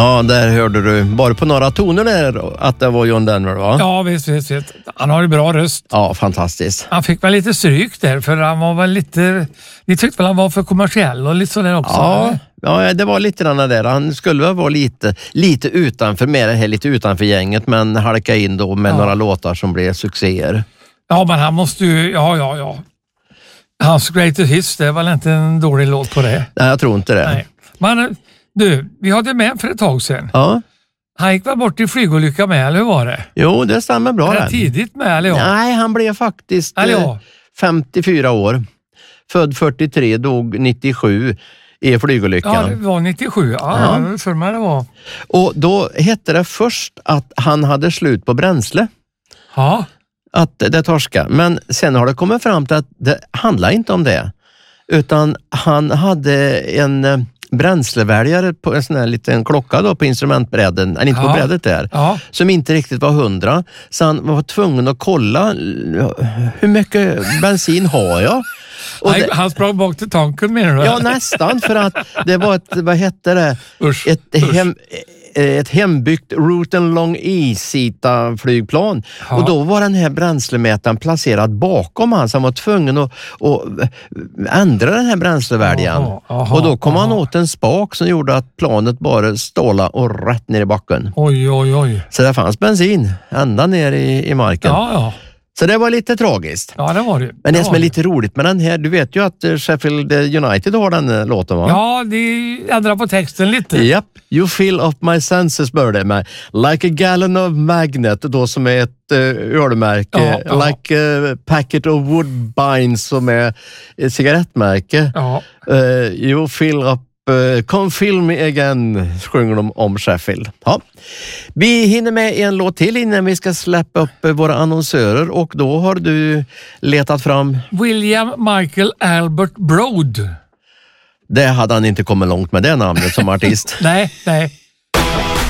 Ja, där hörde du bara på några toner där att det var John Denver, va? Ja, visst. Han har ju bra röst. Ja, fantastiskt. Han fick väl lite stryk där för han var väl lite... Vi tyckte väl han var för kommersiell och lite sådär också. Ja, det var lite den där. Han skulle väl vara lite utanför, mer här lite utanför gänget, men halka in då med några låtar som blev succéer. Ja, men han måste ju... Ja. Hans Greatest Hits, det är väl inte en dålig låt på det? Nej, jag tror inte det. Nej. Men du, vi hade med för ett tag sedan. Ja. Han gick väl bort i flygolycka med, eller hur var det? Jo, det stämmer bra. Rätt tidigt med, eller ja? Nej, han blev faktiskt 54 år. Född 43, dog 97 i flygolyckan. Ja, det var 97. Ja. För mig det var. Och då hette det först att han hade slut på bränsle. Ja. Att det torska. Men sen har det kommit fram till att det handlar inte om det. Utan han hade en bränsleväljare på en sån här liten klocka då på instrumentbräden, eller inte på brädet där, som inte riktigt var 100. Så han var tvungen att kolla hur mycket bensin har jag? Och han sprang bak till tanken, menar du? Ja, nästan, för att det var ett, vad hette det? Ett hembyggt Rutan Long E-sita flygplan. Och då var den här bränslemätaren placerad bakom han, så han var tvungen att ändra den här bränslevärdjan. Och då kom han åt en spak som gjorde att planet bara ståla och rätt ner i backen. Oj. Så det fanns bensin ända ner i marken. Ja. Så det var lite tragiskt. Ja, det var det. Men det som är lite roligt med den här, du vet ju att Sheffield United har den låten, va? Ja, de ändrar på texten lite. Japp. You fill up my senses, börjar det med. Like a gallon of magnet, då som är ett ölmärke. Like a packet of woodbines, som är ett cigarettmärke. You fill up Come fill me again, sjunger de om Sheffield. Ja. Vi hinner med en låt till innan vi ska släppa upp våra annonsörer, och då har du letat fram William Michael Albert Broad. Det hade han inte kommit långt med det namnet som artist. Nej.